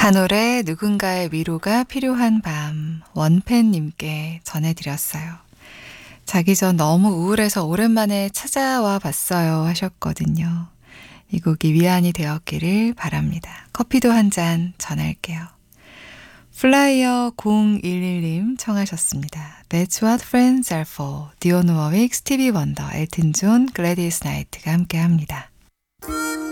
한올의 누군가의 위로가 필요한 밤 원팬님께 전해드렸어요. 자기 전 너무 우울해서 오랜만에 찾아와 봤어요 하셨거든요. 이 곡이 위안이 되었기를 바랍니다. 커피도 한 잔 전할게요. 플라이어 011님 청하셨습니다. That's what friends are for. 디온 워윅, 스티비 원더, 엘튼 존, 글래디스 나이트가 함께합니다.